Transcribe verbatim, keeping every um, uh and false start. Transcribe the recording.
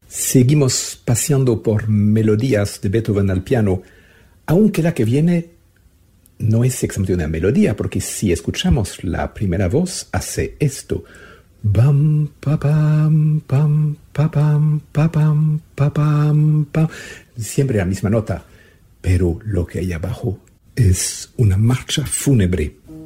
Seguimos paseando por melodías de Beethoven al piano, aunque la que viene no es exactamente una melodía, porque si escuchamos la primera voz, hace esto. Bam, pa, pam, pam, pa, pam, pa, pam, pa, pam, pam. Siempre la misma nota, pero lo que hay abajo es una marcha fúnebre.